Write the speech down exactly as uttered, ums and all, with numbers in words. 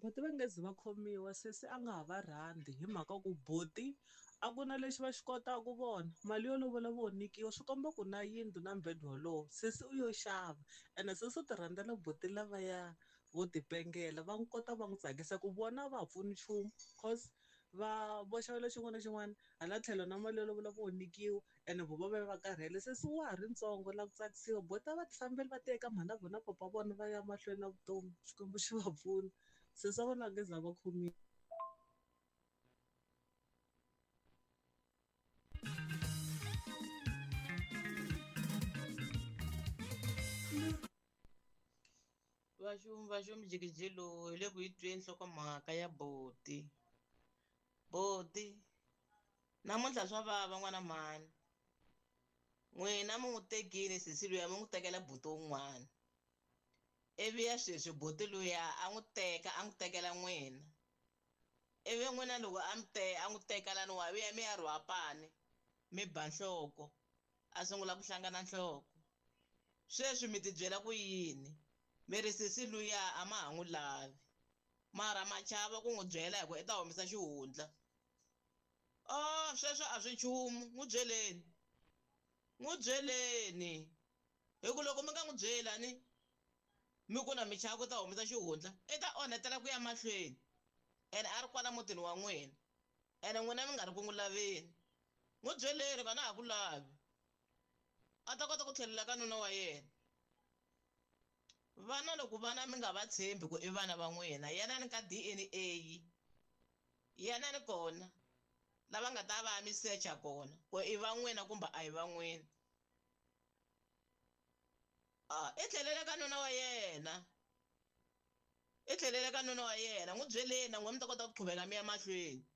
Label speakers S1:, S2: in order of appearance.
S1: buti va nge zi va khomiwa sesi a nga ha va rhandi hi mhaka ku buti a ku na lexi va xi kotaka vona mali yo lovola vo nyikiwa swi komba ku na yindlu na mbedwa wolowo sesi u yo xava ene sesi u ti rhandzela buti lavaya vo ti pengela va n'wi kota va n'wi tsakisa ku vona a va ha pfuni nchumu cause va vo xavela xin'wana na xin'wana hala tlhelo na mali yo lovola vo nyikiwa ene vo va va va karhele sesi wa ha ri ntsongo la ku tsakisiwa buti a va ti fambeli va teka mhani na vona papa vona va ya mahlweni na vutomi xikwembu xi va pfuna sesi a vona a nge za va khomiwa.
S2: Vaxumi vaxumi jikijilo hi le ku yi tweni nhlokomhaka ya buti buti namuntlha swa vava n'wana mhani n'wina mi n'wi tekile sesi luya mi n'wi tekela buti wun'wana ivi ya sweswi buti luya a n'wi teka a n'wi tekela n'wina ivi n'wina loko a mi te a n'wi teka lani wa vuya mi ya rhwapani mi ba nhloko a sungula ku hlangana nhloko sweswi mi tibyela ku yini mi ri sesi luya a ma ha n'wi lavi mara machava ku n'wi byela hi ku i ta humesa xihundla oh sweswo a swi nchumu n'wi byeleni n'wi byeleni hi ku loko mi nga n'wi byela ni mi ku na mi chava ku ta humesa xihundla i ta onhetela ku ya mahlweni ene a ri kwala mutini wa n'wina ene n'wina mi nga ri ku n'wi laveni n'wi byeleni va na ha ku lavi a ta kota ku tlhelela ka nuna wa yena vana loko vana mi nga va tshembi ku i vana va n'wina yanani ka D N A yanani kona lava nga ta va mi secha kona ku i va n'wina kumbe a hi va n'wina a i tlhelele ka nuna wa yena i tlhelele ka nuna wa yena n'wi byeleni na n'wina mi ta kota ku qhuveka mi ya mahlweni.